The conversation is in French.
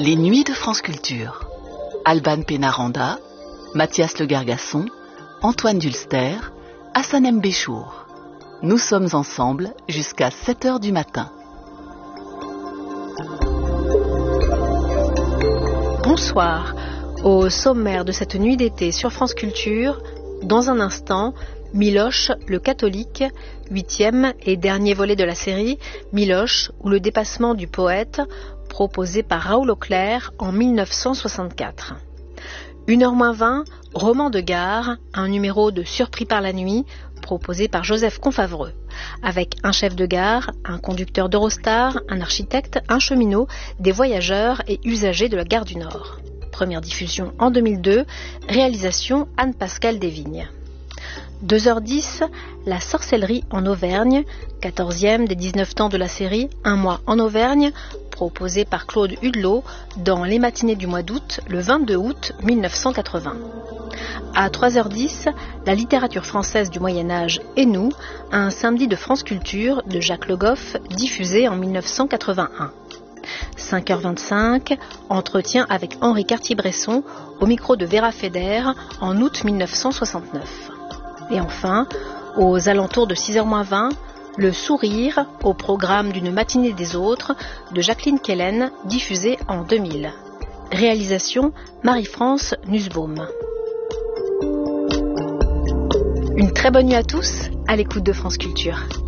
Les Nuits de France Culture. Alban Pénaranda, Mathias Le Gargasson, Antoine Dulster, Hassanem Béchour. Nous sommes ensemble jusqu'à 7h du matin. Bonsoir. Au sommaire de cette nuit d'été sur France Culture, dans un instant, Miloche, le catholique, 8e et dernier volet de la série, Miloche ou le dépassement du poète, proposé par Raoul Auclair en 1964. 1h-20, Roman de gare, un numéro de Surpris par la nuit, proposé par Joseph Confavreux, avec un chef de gare, un conducteur d'Eurostar, un architecte, un cheminot, des voyageurs et usagers de la gare du Nord. Première diffusion en 2002, réalisation Anne-Pascale Desvignes. 2h10, La sorcellerie en Auvergne, 14e des 19 temps de la série Un mois en Auvergne, proposé par Claude Hudelot dans Les matinées du mois d'août, le 22 août 1980. À 3h10, La littérature française du Moyen-Âge et nous, un samedi de France Culture de Jacques Le Goff, diffusé en 1981. 5h25, entretien avec Henri Cartier-Bresson au micro de Vera Feder en août 1969. Et enfin, aux alentours de 6h-20, Le sourire au programme d'une matinée des autres de Jacqueline Kellen, diffusé en 2000. Réalisation Marie-France Nussbaum. Une très bonne nuit à tous, à l'écoute de France Culture.